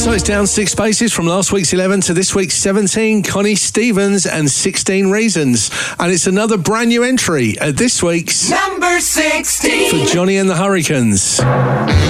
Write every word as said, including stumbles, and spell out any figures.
So it's down six spaces from last week's eleven to this week's seventeen. Connie Stevens and sixteen Reasons. And it's another brand new entry at this week's number sixteen for Johnny and the Hurricanes.